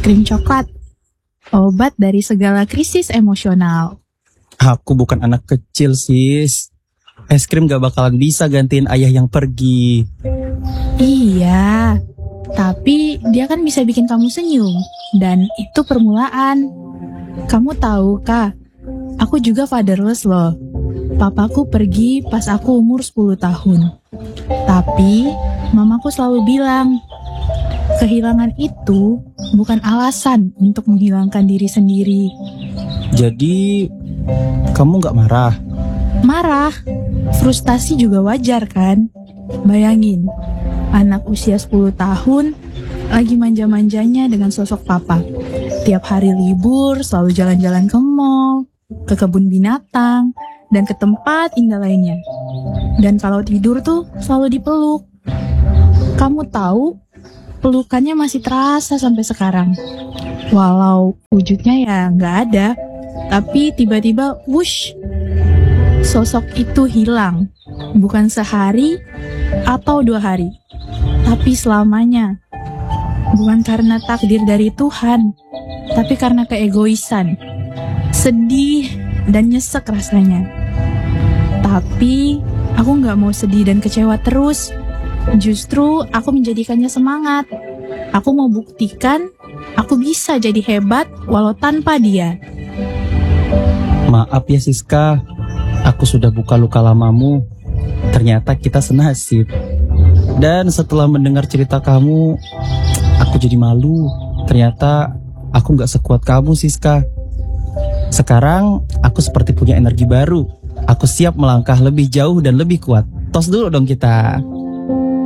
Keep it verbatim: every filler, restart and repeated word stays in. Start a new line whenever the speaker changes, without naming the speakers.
krim coklat, obat dari segala krisis emosional.
Aku bukan anak kecil, sis. Es krim gak bakalan bisa gantiin ayah yang pergi.
Iya, tapi dia kan bisa bikin kamu senyum. Dan itu permulaan. Kamu tahu, Kak, aku juga fatherless loh. Papaku pergi pas aku umur sepuluh tahun. Tapi, mamaku selalu bilang, kehilangan itu bukan alasan untuk menghilangkan diri sendiri.
Jadi, kamu gak marah?
Marah, frustasi juga wajar kan? Bayangin, anak usia sepuluh tahun lagi manja-manjanya dengan sosok papa. Tiap hari libur selalu jalan-jalan ke mall, ke kebun binatang, dan ke tempat indah lainnya. Dan kalau tidur tuh selalu dipeluk. Kamu tahu, pelukannya masih terasa sampai sekarang. Walau wujudnya ya nggak ada, tapi tiba-tiba wush, sosok itu hilang. Bukan sehari atau dua hari, tapi selamanya. Bukan karena takdir dari Tuhan, tapi karena keegoisan. Sedih dan nyesek rasanya. Tapi aku gak mau sedih dan kecewa terus. Justru aku menjadikannya semangat. Aku mau buktikan aku bisa jadi hebat walau tanpa dia.
Maaf ya Siska, aku sudah buka luka lamamu. Ternyata kita senasib. Dan setelah mendengar cerita kamu, aku jadi malu. Ternyata aku gak sekuat kamu, Siska. Sekarang aku seperti punya energi baru. Aku siap melangkah lebih jauh dan lebih kuat. Tos dulu dong kita.